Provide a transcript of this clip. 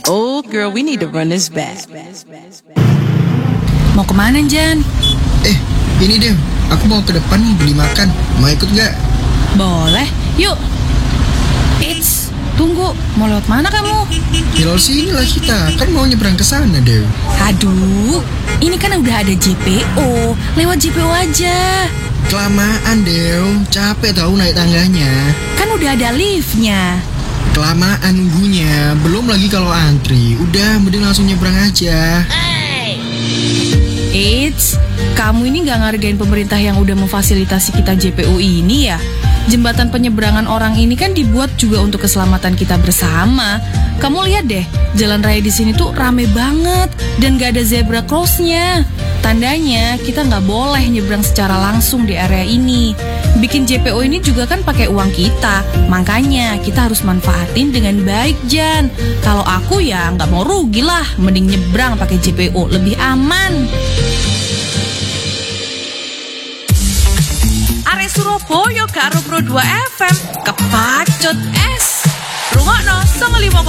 Oh, girl, we need to run this back. Mau kemana, Jan? Ini Dew, aku mau ke depan nih beli makan. Mau ikut gak? Boleh, yuk. Eits, tunggu. Mau lewat mana kamu? Lewat sini lah kita, kan mau nyebrang ke sana Dew. Aduh, ini kan udah ada JPO. Lewat JPO aja. Kelamaan Dew, capek tahu naik tangganya. Kan udah ada liftnya. Kelamaan nunggunya, belum lagi kalau antri. Udah, mending langsung nyebrang aja. Eits, kamu ini gak ngargain pemerintah yang udah memfasilitasi kita JPO ini ya? Jembatan penyeberangan orang ini kan dibuat juga untuk keselamatan kita bersama. Kamu lihat deh, jalan raya di sini tuh rame banget dan gak ada zebra crossnya. Tandanya kita nggak boleh nyebrang secara langsung di area ini. Bikin JPO ini juga kan pakai uang kita, makanya kita harus manfaatin dengan baik, Jan. Kalau aku ya nggak mau rugi lah, mending nyebrang pakai JPO lebih aman. Are Surabaya karo Pro 2 FM kepacut es. Rungokno 95,6